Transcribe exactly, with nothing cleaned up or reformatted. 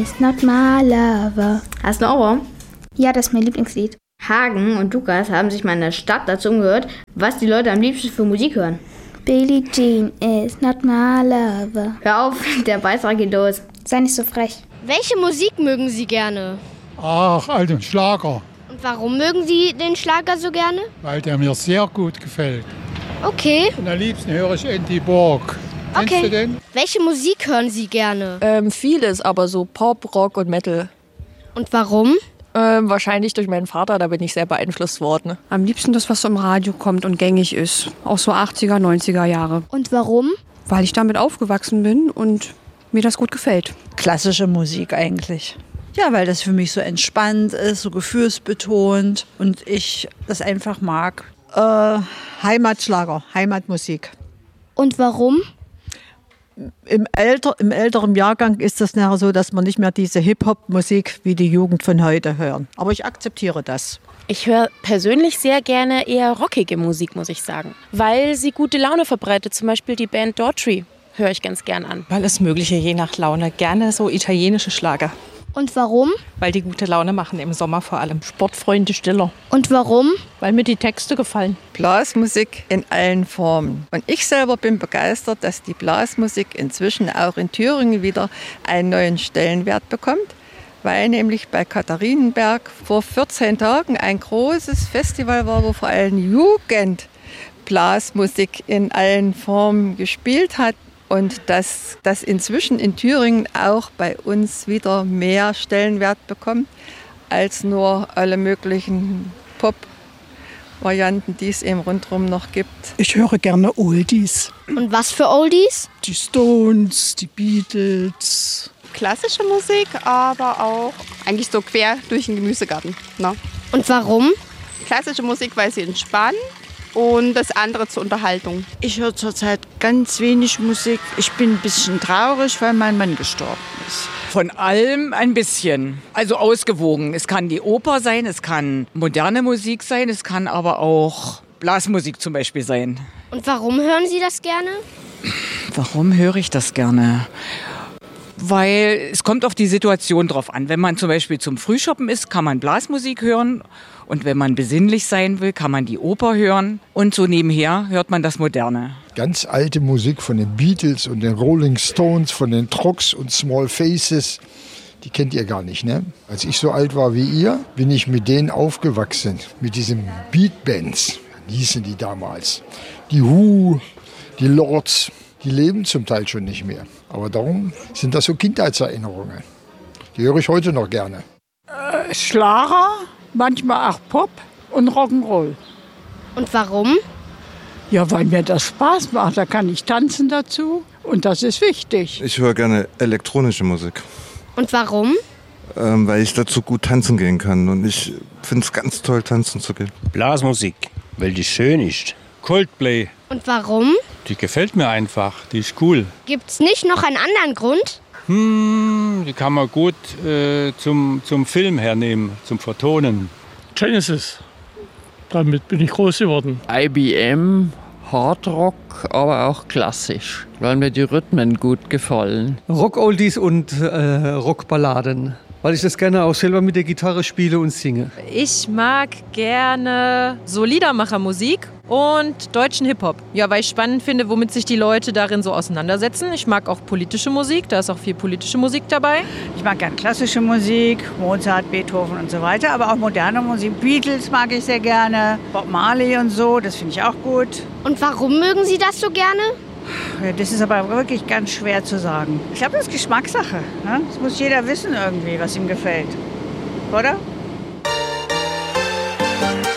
is not my lover. Hast du einen Ohrwurm? Ja, das ist mein Lieblingslied. Hagen und Lukas haben sich mal in der Stadt dazu umgehört, was die Leute am liebsten für Musik hören. Billie Jean is not my lover. Hör auf, der Beitrag geht los. Sei nicht so frech. Welche Musik mögen Sie gerne? Ach, alten Schlager, Und warum mögen Sie den Schlager so gerne? weil der mir sehr gut gefällt. Okay. Und am liebsten höre ich Andy Borg. Kennst Okay. du den? Welche Musik hören Sie gerne? Ähm, vieles, aber so Pop, Rock und Metal. Und warum? Ähm, wahrscheinlich durch meinen Vater, da bin ich sehr beeinflusst worden. Am liebsten das, was so im Radio kommt und gängig ist. Auch so achtziger, neunziger Jahre. Und warum? Weil ich damit aufgewachsen bin und mir das gut gefällt. Klassische Musik eigentlich. Ja, weil das für mich so entspannt ist, so gefühlsbetont und ich das einfach mag. Äh, Heimatschlager, Heimatmusik. Und warum? Im, älter, Im älteren Jahrgang ist das nachher so, dass man nicht mehr diese Hip-Hop-Musik wie die Jugend von heute hören. Aber ich akzeptiere das. Ich höre persönlich sehr gerne eher rockige Musik, muss ich sagen, weil sie gute Laune verbreitet. Zum Beispiel die Band Daughtry höre ich ganz gern an. Alles Mögliche, je nach Laune. Gerne so italienische Schlager, Und warum? weil die gute Laune machen, im Sommer vor allem. Sportfreunde Stiller, Und warum? weil mir die Texte gefallen. Blasmusik in allen Formen. Und ich selber bin begeistert, dass die Blasmusik inzwischen auch in Thüringen wieder einen neuen Stellenwert bekommt, weil nämlich bei Katharinenberg vor vierzehn Tagen ein großes Festival war, wo vor allem Jugend Blasmusik in allen Formen gespielt hat. Und dass das inzwischen in Thüringen auch bei uns wieder mehr Stellenwert bekommt, als nur alle möglichen Pop-Varianten, die es eben rundherum noch gibt. Ich höre gerne Oldies. Und was für Oldies? Die Stones, die Beatles. Klassische Musik, aber auch eigentlich so quer durch den Gemüsegarten. Ne? Und warum? Klassische Musik, weil sie entspannt. Und das andere zur Unterhaltung. Ich höre zurzeit ganz wenig Musik. Ich bin ein bisschen traurig, weil mein Mann gestorben ist. Von allem ein bisschen. Also ausgewogen. Es kann die Oper sein, es kann moderne Musik sein, es kann aber auch Blasmusik zum Beispiel sein. Und warum hören Sie das gerne? Warum höre ich das gerne? Weil es kommt auf die Situation drauf an. Wenn man zum Beispiel zum Frühshoppen ist, kann man Blasmusik hören. Und wenn man besinnlich sein will, kann man die Oper hören. Und so nebenher hört man das Moderne. Ganz alte Musik von den Beatles und den Rolling Stones, von den Trucks und Small Faces, die kennt ihr gar nicht, ne? Als ich so alt war wie ihr, bin ich mit denen aufgewachsen. Mit diesen Beatbands, hießen die damals. Die Who, die Lords, die leben zum Teil schon nicht mehr. Aber darum sind das so Kindheitserinnerungen. Die höre ich heute noch gerne. Äh, Schlager, manchmal auch Pop und Rock'n'Roll. Und warum? Ja, weil mir das Spaß macht. Da kann ich tanzen dazu und das ist wichtig. Ich höre gerne elektronische Musik. Und warum? Ähm, weil ich dazu gut tanzen gehen kann. Und ich finde es ganz toll, tanzen zu gehen. Blasmusik, weil die schön ist. Coldplay. Und warum? Die gefällt mir einfach, die ist cool. Gibt's nicht noch einen anderen Grund? Hm, die kann man gut äh, zum, zum Film hernehmen, zum Vertonen. Genesis, damit bin ich groß geworden. I B M, Hardrock, aber auch klassisch, weil mir die Rhythmen gut gefallen. Rock-Oldies und äh, Rockballaden, weil ich das gerne auch selber mit der Gitarre spiele und singe. Ich mag gerne so Liedermachermusik und deutschen Hip-Hop. Ja, weil ich spannend finde, womit sich die Leute darin so auseinandersetzen. Ich mag auch politische Musik, da ist auch viel politische Musik dabei. Ich mag gern klassische Musik, Mozart, Beethoven und so weiter, aber auch moderne Musik. Beatles mag ich sehr gerne, Bob Marley und so, das finde ich auch gut. Und warum mögen Sie das so gerne? Ja, das ist aber wirklich ganz schwer zu sagen. Ich glaube, das ist Geschmackssache. Ne? Das muss jeder wissen irgendwie, was ihm gefällt. Oder?